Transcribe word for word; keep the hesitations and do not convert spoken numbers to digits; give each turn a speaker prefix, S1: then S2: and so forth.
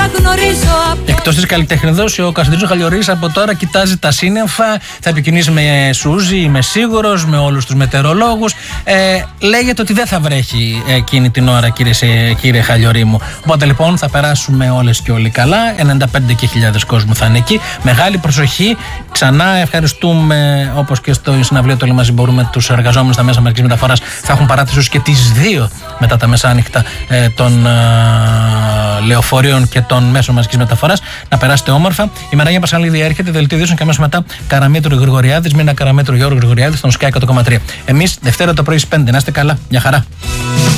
S1: Εκτός της καλλιτεχνιδός, ο Κωνσταντίνος Χαλιορίδης από τώρα κοιτάζει τα σύννεφα, θα επικοινωνήσει με Σούζη, είμαι σίγουρος, με όλους τους μετεωρολόγους. Ε, λέγεται ότι δεν θα βρέχει εκείνη την ώρα, κύριε, κύριε Χαλιορί μου. Οπότε λοιπόν θα περάσουμε όλες και όλοι καλά. ενενήντα πέντε χιλιάδες κόσμου θα είναι εκεί. Μεγάλη προσοχή. Ξανά ευχαριστούμε, όπως και στο συναυλίο του Όλοι Μαζί Μπορούμε, τους εργαζόμενους στα μέσα μαζικής μεταφοράς. Θα έχουν παράτηση και τις δύο μετά τα μεσάνυχτα ε, των ε, λεωφορείων και των μέσων μαζικής μεταφοράς. Να περάσετε όμορφα. Η Μαραγία Πασχαλίδη έρχεται, δελτίο ειδήσεων και αμέσως μετά Καραμέτρου Γρηγοριάδης, Μίνα Καραμέτρου Γιώργου Γρηγοριάδης, στον Sky εκατό κόμμα τρία. Εμείς Δευτέρα το πρωί στις πέντε. Να είστε καλά. Μια χαρά.